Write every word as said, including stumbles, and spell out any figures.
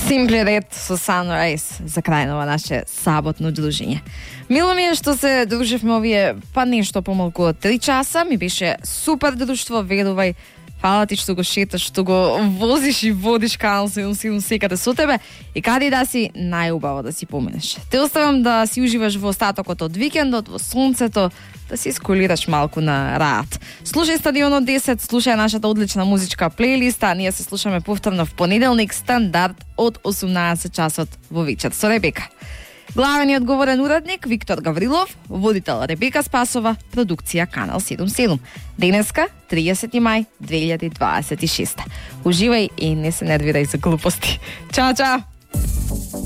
Simply Red со Sunrise за крај на ова наше саботно дружење. Мило ми е што се дружевме овие па нешто помалку од три часа, ми беше супер друштво, верувај. Фала ти што го шеташ, што го возиш и водиш канал седум седум секаде со тебе и каде да си, најубаво да си поминеш. Те оставам да си уживаш во остатокот од викендот, во сонцето, да си скулираш малку на раат. Слушај Стадионот десет, слушај нашата одлична музичка плейлиста, ние се слушаме повторно в понеделник, стандард од осумнаесет часот во вечер со Ребека. Главен и одговорен уредник Виктор Гаврилов, водител Ребека Спасова, продукција Канал седум седум. Денеска, триесети мај две илјади дваесет и шеста. Уживај и не се нервирај за глупости. Чао, чао!